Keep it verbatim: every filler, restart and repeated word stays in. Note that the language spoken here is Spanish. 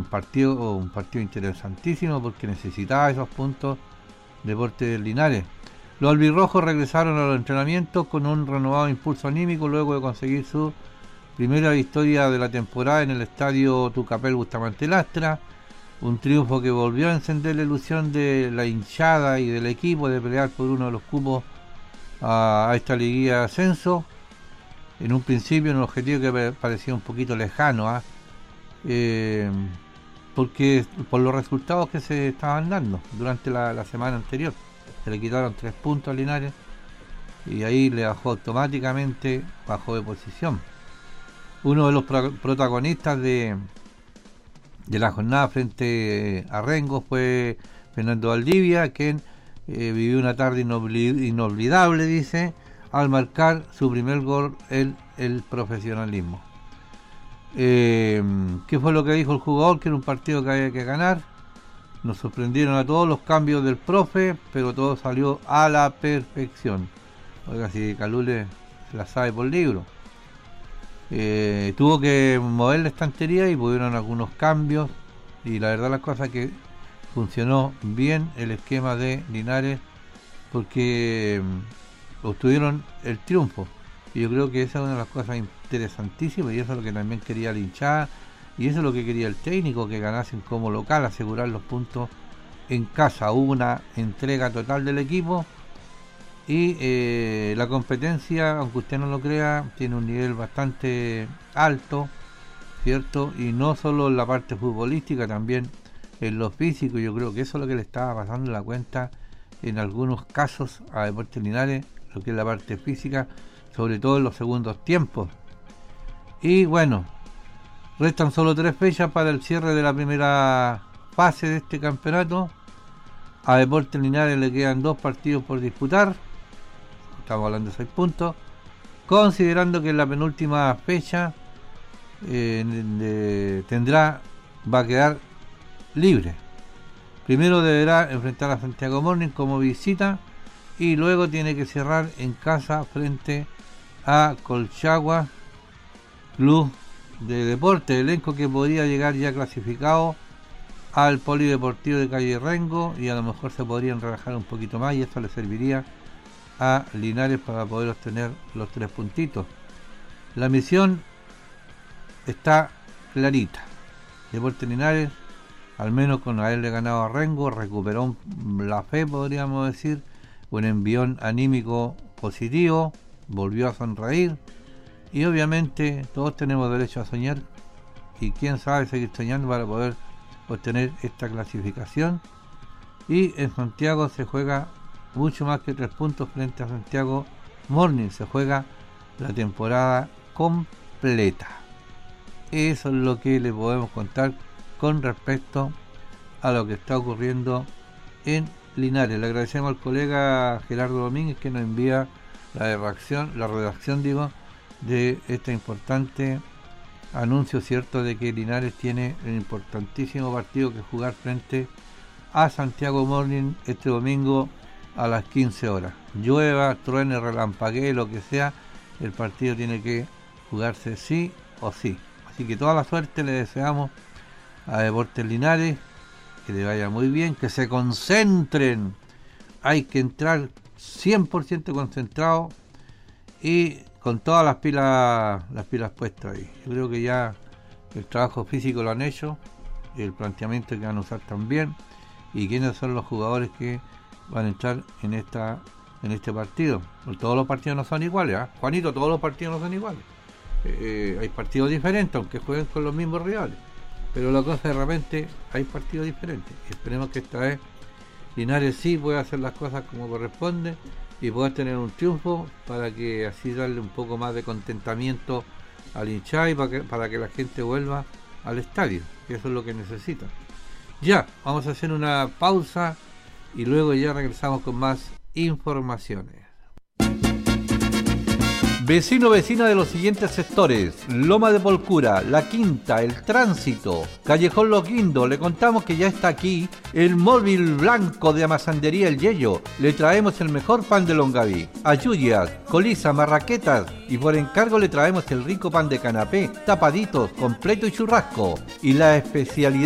partido, un partido interesantísimo porque necesitaba esos puntos Deportes Linares. Los albirrojos regresaron a los entrenamientos con un renovado impulso anímico luego de conseguir su primera victoria de la temporada en el estadio Tucapel Bustamante Lastra, un triunfo que volvió a encender la ilusión de la hinchada y del equipo de pelear por uno de los cupos a, a esta liguilla de ascenso. En un principio un objetivo que parecía un poquito lejano, ¿eh? Eh, porque por los resultados que se estaban dando durante la, la semana anterior. Se le quitaron tres puntos a Linares y ahí le bajó automáticamente, bajó de posición. Uno de los pro- protagonistas de, de la jornada frente a Rengo fue Fernando Valdivia, quien eh, vivió una tarde inolvid- inolvidable, dice, al marcar su primer gol en el profesionalismo. Eh, ¿Qué fue lo que dijo el jugador? Que era un partido que había que ganar. Nos sorprendieron a todos los cambios del profe, pero todo salió a la perfección. Oiga, si Calule se la sabe por libro. Eh, tuvo que mover la estantería y pudieron algunos cambios, y la verdad las cosas que funcionó bien el esquema de Linares porque um, obtuvieron el triunfo, y yo creo que esa es una de las cosas interesantísimas, y eso es lo que también quería la hinchada, y eso es lo que quería el técnico, que ganasen como local, asegurar los puntos en casa. Hubo una entrega total del equipo y eh, la competencia, aunque usted no lo crea, tiene un nivel bastante alto, ¿cierto? Y no solo en la parte futbolística, también en lo físico. Yo creo que eso es lo que le estaba pasando la cuenta en algunos casos a Deportes Linares, lo que es la parte física, sobre todo en los segundos tiempos. Y bueno, restan solo tres fechas para el cierre de la primera fase de este campeonato. A Deportes Linares le quedan dos partidos por disputar. Estamos hablando de seis puntos. Considerando que en la penúltima fecha eh, de, tendrá, va a quedar libre. Primero deberá enfrentar a Santiago Morning como visita y luego tiene que cerrar en casa frente a Colchagua Club de Deporte, elenco que podría llegar ya clasificado al Polideportivo de Calle Rengo, y a lo mejor se podrían relajar un poquito más y esto le serviría a Linares para poder obtener los tres puntitos. La misión está clarita. Deportes Linares, al menos con haberle ganado a Rengo, recuperó la fe, podríamos decir, un envión anímico positivo, volvió a sonreír. Y obviamente todos tenemos derecho a soñar, y quién sabe seguir soñando para poder obtener esta clasificación. Y en Santiago se juega mucho más que tres puntos frente a Santiago Morning, se juega la temporada completa. Eso es lo que le podemos contar con respecto a lo que está ocurriendo en Linares. Le agradecemos al colega Gerardo Domínguez que nos envía la redacción, la redacción digo, de este importante anuncio, cierto, de que Linares tiene un importantísimo partido que jugar frente a Santiago Morning este domingo a las quince horas. Llueva, truene, relampaguee, lo que sea, el partido tiene que jugarse sí o sí. Así que toda la suerte le deseamos a Deportes Linares, que le vaya muy bien, que se concentren, hay que entrar cien por ciento concentrado y con todas las pilas las pilas puestas ahí. Yo creo que ya el trabajo físico lo han hecho, el planteamiento que van a usar también, y quiénes son los jugadores que van a entrar en esta en este partido. Todos los partidos no son iguales, ¿eh? Juanito, todos los partidos no son iguales. Eh, hay partidos diferentes, aunque jueguen con los mismos rivales, pero la cosa de repente hay partidos diferentes. Esperemos que esta vez Linares sí pueda hacer las cosas como corresponde y poder tener un triunfo, para que así darle un poco más de contentamiento al hinchado y para que, para que la gente vuelva al estadio, que eso es lo que necesita. Ya, vamos a hacer una pausa y luego ya regresamos con más informaciones. Vecino, vecina de los siguientes sectores: Loma de Polcura, La Quinta, El Tránsito, Callejón Los Guindos. Le contamos que ya está aquí el móvil blanco de Amasandería El Yello. Le traemos el mejor pan de Longaví, ayuyas, colisa, marraquetas, y por encargo le traemos el rico pan de canapé, tapaditos, completo y churrasco. Y la especialidad